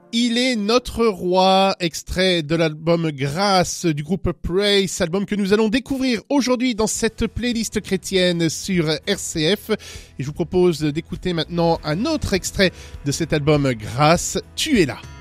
Il est notre roi, extrait de l'album Grâce du groupe Praise, album que nous allons découvrir aujourd'hui dans cette playlist chrétienne sur RCF. Et je vous propose d'écouter maintenant un autre extrait de cet album Grâce, Tu es là.